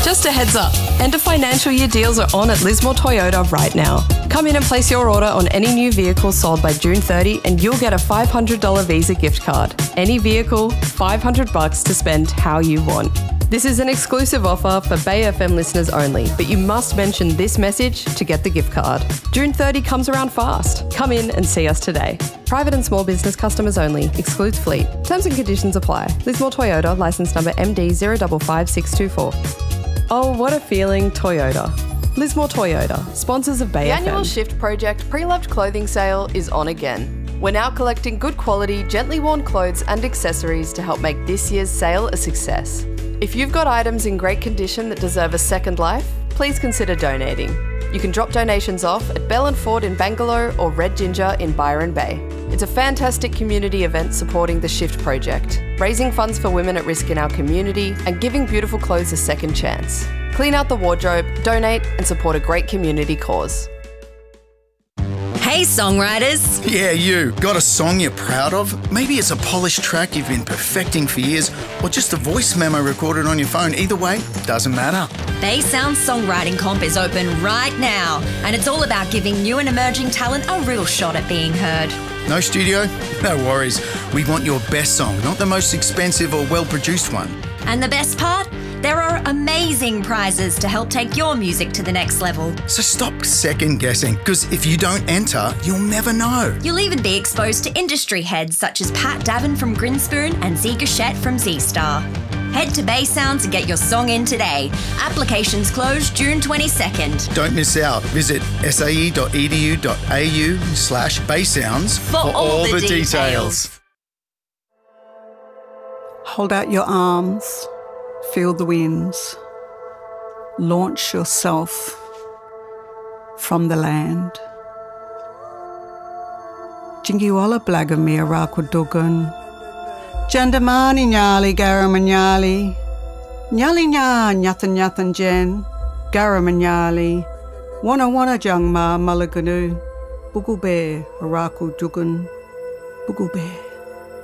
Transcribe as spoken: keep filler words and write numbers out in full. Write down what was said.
Just a heads up, end of financial year deals are on at Lismore Toyota right now. Come in and place your order on any new vehicle sold by June thirtieth and you'll get a five hundred dollars Visa gift card. Any vehicle, five hundred bucks to spend how you want. This is an exclusive offer for Bay F M listeners only, but you must mention this message to get the gift card. June thirtieth comes around fast. Come in and see us today. Private and small business customers only. Excludes fleet. Terms and conditions apply. Lismore Toyota, licence number M D zero five five six two four. Oh, what a feeling, Toyota. Lismore Toyota, sponsors of Bay The F M. annual Shift Project pre-loved clothing sale is on again. We're now collecting good quality, gently worn clothes and accessories to help make this year's sale a success. If you've got items in great condition that deserve a second life, please consider donating. You can drop donations off at Bell and Ford in Bangalore or Red Ginger in Byron Bay. It's a fantastic community event supporting the Shift Project, raising funds for women at risk in our community and giving beautiful clothes a second chance. Clean out the wardrobe, donate and support a great community cause. Hey songwriters! Yeah, you. Got a song you're proud of? Maybe it's a polished track you've been perfecting for years, or just a voice memo recorded on your phone. Either way, doesn't matter. Bay Sound Songwriting Comp is open right now, and it's all about giving new and emerging talent a real shot at being heard. No studio? No worries. We want your best song, not the most expensive or well-produced one. And the best part? There are amazing prizes to help take your music to the next level. So stop second-guessing, because if you don't enter, you'll never know. You'll even be exposed to industry heads such as Pat Davin from Grinspoon and Z Gachette from Z-Star. Head to Bay Sound to get your song in today. Applications close June twenty-second. Don't miss out. Visit sae dot e d u dot a u slash baysounds for, for all, all the, the details. details. Hold out your arms. Feel the winds. Launch yourself from the land. Jingiwala blagamir rakudugun. Jandamani nyali garamanyali. Nyali nya nyathan nyathan jen. Garamanyali. Wana wana jangma malaganu. Bugube rakudugun. Bugube.